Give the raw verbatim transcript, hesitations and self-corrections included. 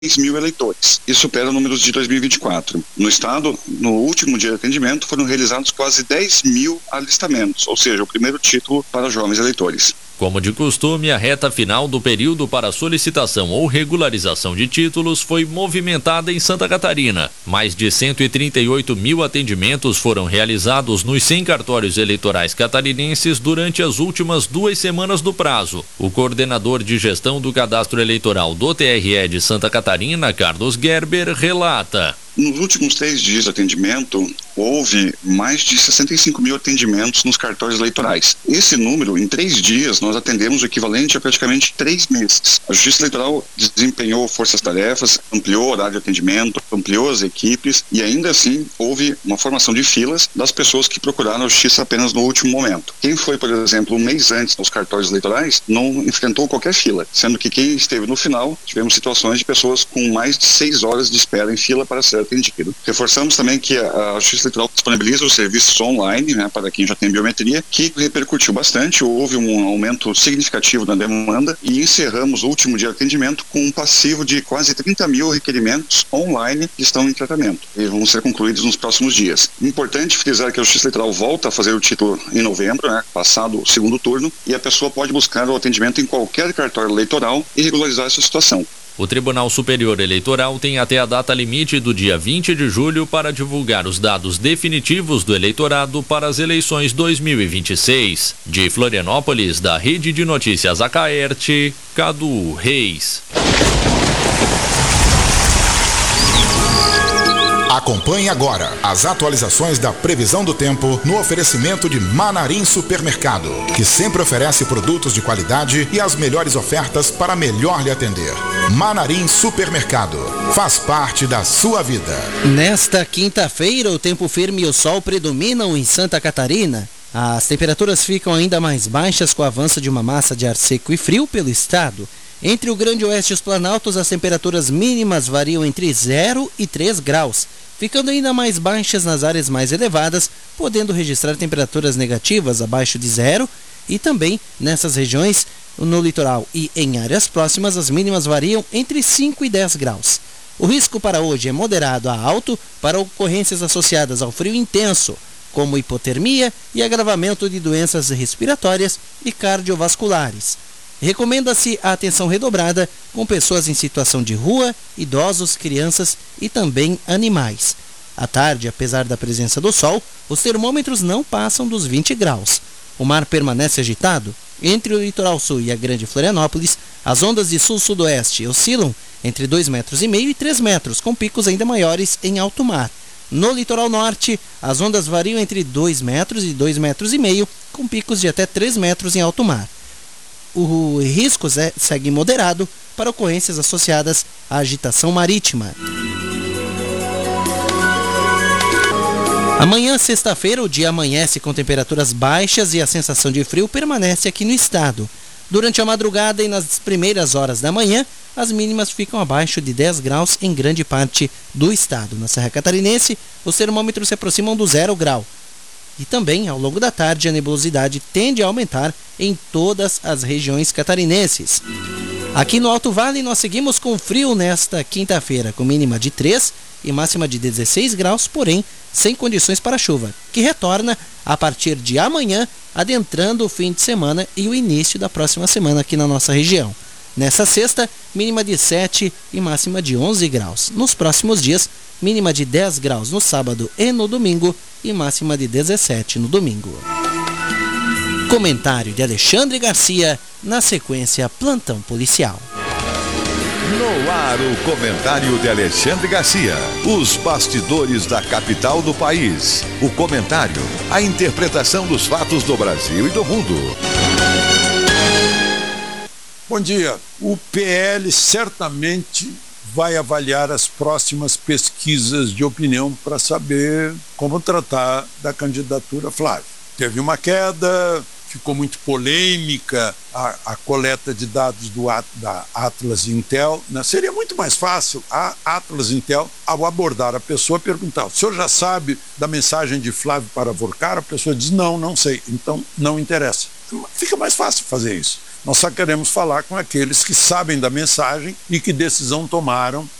mil eleitores e supera números de dois mil e vinte e quatro. No estado, no último dia de atendimento, foram realizados quase dez mil alistamentos, ou seja, o primeiro título para jovens eleitores. Como de costume, a reta final do período para solicitação ou regularização de títulos foi movimentada em Santa Catarina. Mais de cento e trinta e oito mil atendimentos foram realizados nos cem cartórios eleitorais catarinenses durante as últimas duas semanas do prazo. O coordenador de gestão do cadastro eleitoral do T R E de Santa Catarina, Carlos Gerber, relata. Nos últimos três dias de atendimento, houve mais de sessenta e cinco mil atendimentos nos cartórios eleitorais. Esse número, em três dias, nós atendemos o equivalente a praticamente três meses. A Justiça Eleitoral desempenhou forças-tarefas, ampliou o horário de atendimento, ampliou as equipes e ainda assim houve uma formação de filas das pessoas que procuraram a Justiça apenas no último momento. Quem foi, por exemplo, um mês antes aos cartórios eleitorais não enfrentou qualquer fila, sendo que quem esteve no final, tivemos situações de pessoas com mais de seis horas de espera em fila para ser atendido. Reforçamos também que a, a Justiça Eleitoral disponibiliza os serviços online, né, para quem já tem biometria, que repercutiu bastante, houve um aumento significativo na demanda e encerramos o último dia de atendimento com um passivo de quase trinta mil requerimentos online que estão em tratamento e vão ser concluídos nos próximos dias. Importante frisar que a Justiça Eleitoral volta a fazer o título em novembro, né, passado o segundo turno, e a pessoa pode buscar o atendimento em qualquer cartório eleitoral e regularizar essa situação. O Tribunal Superior Eleitoral tem até a data limite do dia vinte de julho para divulgar os dados definitivos do eleitorado para as eleições dois mil e vinte e seis. De Florianópolis, da Rede de Notícias Acaerte, Cadu Reis. Acompanhe agora as atualizações da previsão do tempo no oferecimento de Manarim Supermercado, que sempre oferece produtos de qualidade e as melhores ofertas para melhor lhe atender. Manarim Supermercado, faz parte da sua vida. Nesta quinta-feira, o tempo firme e o sol predominam em Santa Catarina. As temperaturas ficam ainda mais baixas com o avanço de uma massa de ar seco e frio pelo estado. Entre o Grande Oeste e os Planaltos, as temperaturas mínimas variam entre zero e três graus, ficando ainda mais baixas nas áreas mais elevadas, podendo registrar temperaturas negativas abaixo de zero, e também nessas regiões, no litoral e em áreas próximas, as mínimas variam entre cinco e dez graus. O risco para hoje é moderado a alto para ocorrências associadas ao frio intenso, como hipotermia e agravamento de doenças respiratórias e cardiovasculares. Recomenda-se a atenção redobrada com pessoas em situação de rua, idosos, crianças e também animais. À tarde, apesar da presença do sol, os termômetros não passam dos vinte graus. O mar permanece agitado. Entre o litoral sul e a Grande Florianópolis, as ondas de sul-sudoeste oscilam entre dois metros e meio e três metros, com picos ainda maiores em alto mar. No litoral norte, as ondas variam entre dois metros e dois metros e meio, com picos de até três metros em alto mar. O risco segue moderado para ocorrências associadas à agitação marítima. Amanhã, sexta-feira, o dia amanhece com temperaturas baixas e a sensação de frio permanece aqui no estado. Durante a madrugada e nas primeiras horas da manhã, as mínimas ficam abaixo de dez graus em grande parte do estado. Na Serra Catarinense, os termômetros se aproximam do zero grau. E também, ao longo da tarde, a nebulosidade tende a aumentar em todas as regiões catarinenses. Aqui no Alto Vale, nós seguimos com frio nesta quinta-feira, com mínima de três e máxima de dezesseis graus, porém sem condições para chuva, que retorna a partir de amanhã, adentrando o fim de semana e o início da próxima semana aqui na nossa região. Nessa sexta, mínima de sete e máxima de onze graus. Nos próximos dias, mínima de dez graus no sábado e no domingo e máxima de dezessete no domingo. Comentário de Alexandre Garcia, na sequência Plantão Policial. No ar, o comentário de Alexandre Garcia. Os bastidores da capital do país. O comentário, a interpretação dos fatos do Brasil e do mundo. Bom dia. O P L certamente vai avaliar as próximas pesquisas de opinião para saber como tratar da candidatura Flávio. Teve uma queda, ficou muito polêmica a, a coleta de dados do, da Atlas Intel, né? Seria muito mais fácil a Atlas Intel, ao abordar a pessoa, perguntar: o senhor já sabe da mensagem de Flávio para Vorcar? A pessoa diz: não, não sei, então não interessa. Fica mais fácil fazer isso. Nós só queremos falar com aqueles que sabem da mensagem e que decisão tomaram